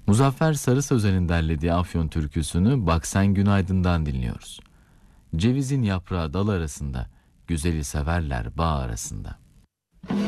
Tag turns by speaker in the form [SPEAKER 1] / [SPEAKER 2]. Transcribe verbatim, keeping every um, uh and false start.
[SPEAKER 1] Muzaffer Sarı Sözen'in derlediği Afyon türküsünü Bak Sen Günaydın'dan dinliyoruz. Cevizin yaprağı dal arasında, güzeli severler bağ arasında.